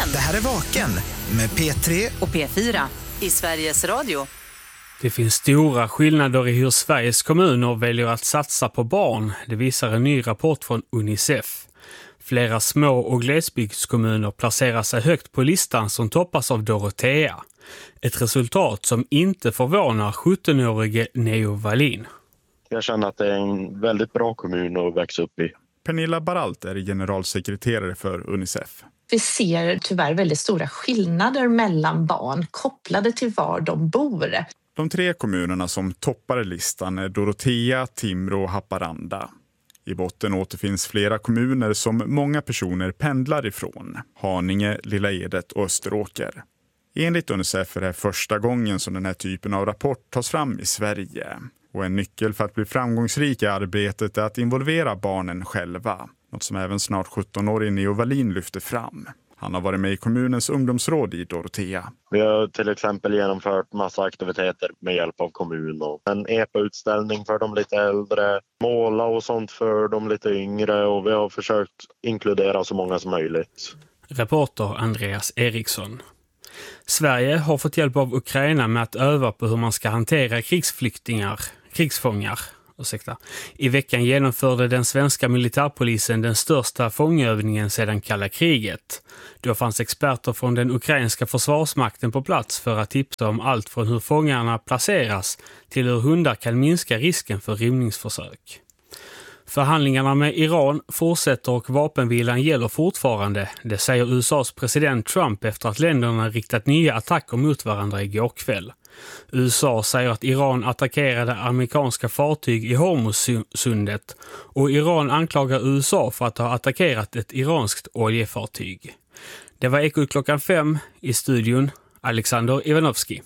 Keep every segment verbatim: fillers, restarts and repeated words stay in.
Det här är Vaken med P tre och P fyra i Sveriges Radio. Det finns stora skillnader i hur Sveriges kommuner väljer att satsa på barn. Det visar en ny rapport från Unicef. Flera små- och glesbygdskommuner placerar sig högt på listan som toppas av Dorotea. Ett resultat som inte förvånar sjuttonårige Neo Wallin. Jag känner att det är en väldigt bra kommun att växa upp i. Pernilla Baralt är generalsekreterare för Unicef. Vi ser tyvärr väldigt stora skillnader mellan barn kopplade till var de bor. De tre kommunerna som toppar listan är Dorotea, Timrå och Haparanda. I botten återfinns flera kommuner som många personer pendlar ifrån. Haninge, Lilla Edet och Österåker. Enligt Unicef är det första gången som den här typen av rapport tas fram i Sverige. Och en nyckel för att bli framgångsrik i arbetet är att involvera barnen själva. Något som även snart sjuttonårig Neo Wallin lyfter fram. Han har varit med i kommunens ungdomsråd i Dorotea. Vi har till exempel genomfört massa aktiviteter med hjälp av kommunen. En E P A-utställning för de lite äldre, måla och sånt för de lite yngre. Och vi har försökt inkludera så många som möjligt. Reporter Andreas Eriksson. Sverige har fått hjälp av Ukraina med att öva på hur man ska hantera krigsflyktingar, krigsfångar. Ursäkta. I veckan genomförde den svenska militärpolisen den största fångövningen sedan kalla kriget. Då fanns experter från den ukrainska försvarsmakten på plats för att tipsa om allt från hur fångarna placeras till hur hundar kan minska risken för rymningsförsök. Förhandlingarna med Iran fortsätter och vapenvilan gäller fortfarande, det säger U S A:s president Trump efter att länderna riktat nya attacker mot varandra igår kväll. U S A säger att Iran attackerade amerikanska fartyg i Hormuzsundet och Iran anklagar U S A för att ha attackerat ett iranskt oljefartyg. Det var Ekot klockan fem i studion, Alexander Ivanovski.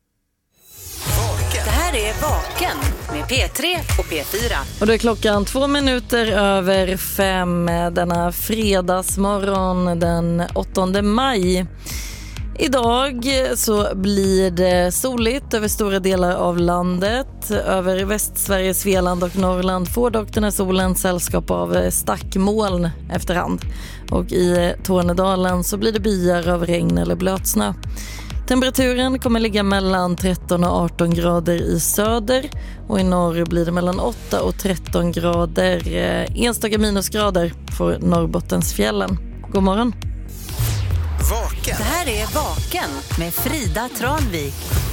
Det här är Vaken med P tre och P fyra. Och då är klockan två minuter över fem denna fredagsmorgon den åttonde maj. Idag så blir det soligt över stora delar av landet. Över Västsverige, Svealand och Norrland får dock den här solen sällskap av stackmoln efterhand. Och i Tornedalen så blir det byar av regn eller blötsnö. Temperaturen kommer ligga mellan tretton och arton grader i söder och i norr blir det mellan åtta och tretton grader. Enstaka minusgrader för Norrbottensfjällen. God morgon. Vaken. Det här är Vaken med Frida Tranvik.